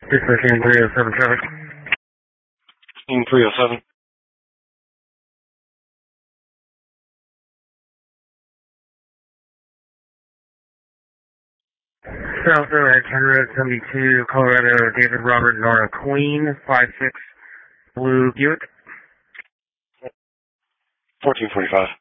613 307 traffic. 307. South at 10 Road 72, Colorado, David Robert Nora Queen, 56 Blue Buick. 1445.